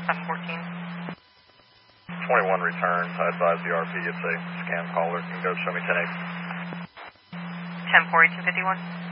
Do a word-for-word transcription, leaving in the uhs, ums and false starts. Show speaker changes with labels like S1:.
S1: seven fourteen.
S2: twenty-one return. I advise the R P it's a scam caller. You can go show me ten eight.
S1: ten forty-two fifty-one.